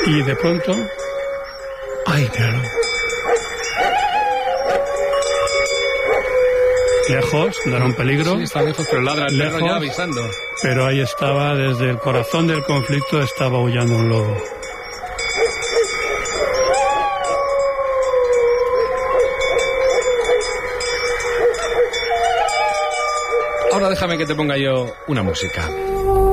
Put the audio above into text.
Y de pronto... ¡Ay, míralo! Lejos, no era un peligro. Sí, está lejos, pero ladra el perro Lejos, ya avisando. pero ahí estaba, desde el corazón del conflicto, estaba aullando un lobo. Ahora déjame que te ponga yo una música.